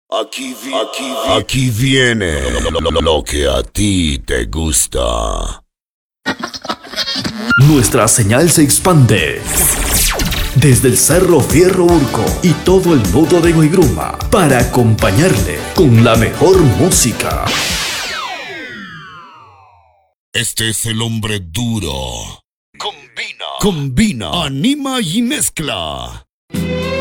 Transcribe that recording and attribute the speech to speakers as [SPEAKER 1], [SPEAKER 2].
[SPEAKER 1] Aquí viene lo que a ti te gusta.
[SPEAKER 2] Nuestra señal se expande desde el Cerro Fierro Urco y todo el nudo de Guaygruma para acompañarle con la mejor música.
[SPEAKER 1] Este es el hombre duro. Combina, anima y mezcla.